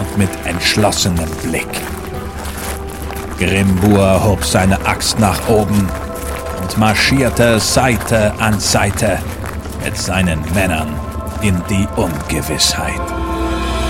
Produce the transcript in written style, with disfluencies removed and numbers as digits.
und mit entschlossenem Blick. Grimbur hob seine Axt nach oben und marschierte Seite an Seite mit seinen Männern in die Ungewissheit.